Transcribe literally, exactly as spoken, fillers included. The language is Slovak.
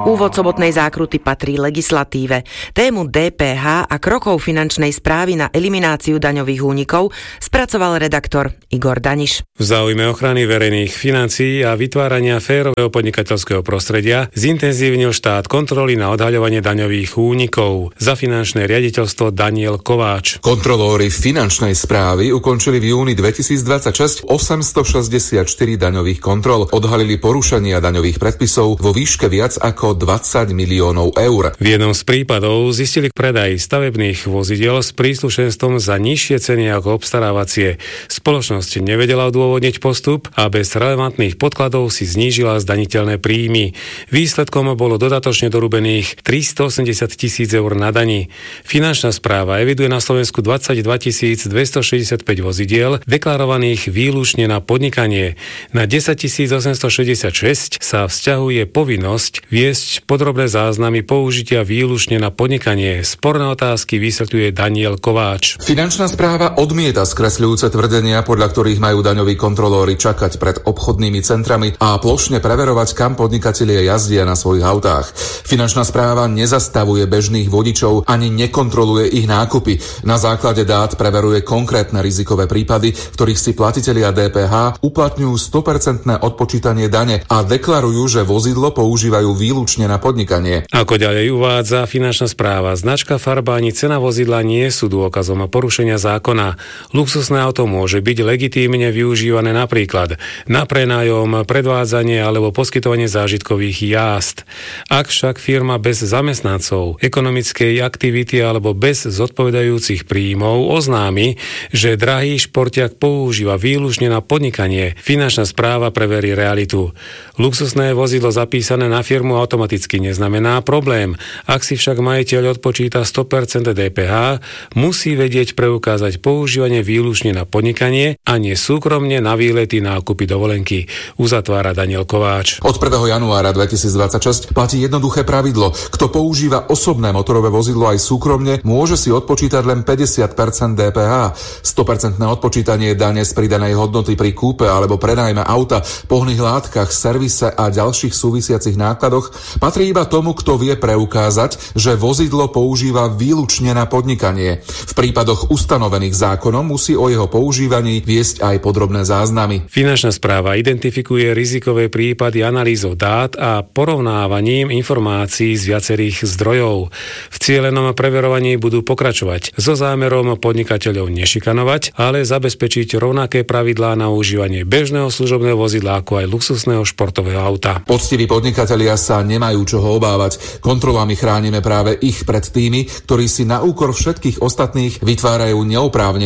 Úvod sobotnej zákruty patrí legislatíve. Tému dé pé há a krokov finančnej správy na elimináciu daňových únikov spracoval redaktor Igor Daniš. V záujme ochrany verejných financií a vytvárania férového podnikateľského prostredia zintenzívnil štát kontroly na odhaľovanie daňových únikov. Za finančné riaditeľstvo Daniel Kováč. Kontrolóri finančnej správy ukončili v júni dvetisícdvadsaťšesť osemstošesťdesiatštyri daňových kontrol, odhalili porušenia daňových predpisov vo výške viac ako dvadsať miliónov eur. V jednom z prípadov zistili predaj stavebných vozidiel s príslušenstvom za nižšie ceny ako obstarávacie. Spoločnosť nevedela odôvodniť postup a bez relevantných podkladov si znížila zdaniteľné príjmy. Výsledkom bolo dodatočne dorubených tristoosemdesiat tisíc eur na dani. Finančná správa eviduje na Slovensku dvadsaťdva tisíc dvestošesťdesiatpäť vozidiel deklarovaných výlučne na podnikanie. Na desaťtisíc osemstošesťdesiatšesť sa vzťahuje povinnosť viesť podrobné záznamy použitia výlučne na podnikanie. Sporné otázky vysvetľuje Daniel Kováč. Finančná správa odmieta skresľujúce tvrdenia, podľa ktorých majú daňoví kontrolóri čakať pred obchodnými centrami a plošne preverovať, kam podnikatelia jazdia na svojich autách. Finančná správa nezastavuje bežných vodičov ani nekontroluje ich nákupy. Na základe dát preveruje konkrétne rizikové prípady, v ktorých si platitelia dé pé há uplatňujú sto percent odpočítanie dane a deklarujú, že vozidlo používajú výlučne na podnikanie. Ako ďalej uvádza finančná správa, značka, farba ani cena vozidla nie sú dôkazom porušenia zákona. Luxusné auto môže byť legitímne využívané napríklad na prenájom, predvádzanie alebo poskytovanie zážitkových jazd. Ak však firma bez zamestnancov, ekonomickej aktivity alebo bez zodpovedajúcich príjmov oznámi, že drahý športiak používa výlučne na podnikanie, finančná správa preverí realitu. Luxusné vozidlo zapísané na firmu automaticky neznamená problém. Ak si však majiteľ odpočíta sto percent dé pé há, musí vedieť preukázať používanie výlučne na podnikanie a nie súkromne na výlety, nákupy, dovolenky, uzatvára Daniel Kováč. Od prvého januára dvetisícdvadsaťšesť platí jednoduché pravidlo. Kto používa osobné motorové vozidlo aj súkromne, môže si odpočítať len päťdesiat percent dé pé há. sto percent odpočítanie dane z pridanej hodnoty pri kúpe alebo prenajme auta, pohonných látkach, servise a ďalších súvisiacich nákladoch patrí iba tomu, kto vie preukázať, že vozidlo používa výlučne na podnikanie. V prípadoch ustanovených zákonom musí o jeho používaní viesť aj podrobné záznamy. Finančná správa identifikuje rizikové prípady analýzou dát a porovnávaním informácií z viacerých zdrojov. V cielenom preverovaní budú pokračovať so zámerom podnikateľov nešikanovať, ale zabezpečiť rovnaké pravidlá na užívanie bežného služobného vozidla ako aj luxusného športového auta. Poctiví podnikatelia sa nemajú čoho obávať. Kontrolami chránime práve ich pred tými, ktorí si na úkor všetkých ostatných vytvárajú neoprávne